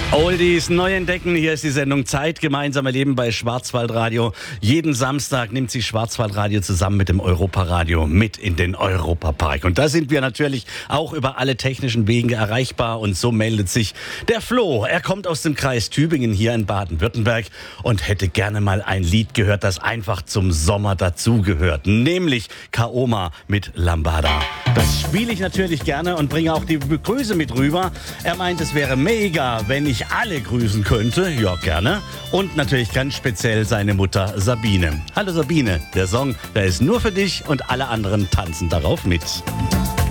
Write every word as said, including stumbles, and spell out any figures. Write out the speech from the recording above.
Oldies neu entdecken, hier ist die Sendung Zeit, gemeinsam erleben bei Schwarzwaldradio. Jeden Samstag nimmt sie Schwarzwaldradio zusammen mit dem Europaradio mit in den Europapark. Und da sind wir natürlich auch über alle technischen Wege erreichbar. Und so meldet sich der Flo. Er kommt aus dem Kreis Tübingen hier in Baden-Württemberg und hätte gerne mal ein Lied gehört, das einfach zum Sommer dazugehört. Nämlich Kaoma mit Lambada. Das spiele ich natürlich gerne und bringe auch die Grüße mit rüber. Er meint, es wäre mega, wenn ich alle grüßen könnte. Ja, gerne. Und natürlich ganz speziell seine Mutter Sabine. Hallo Sabine, der Song, der ist nur für dich und alle anderen tanzen darauf mit.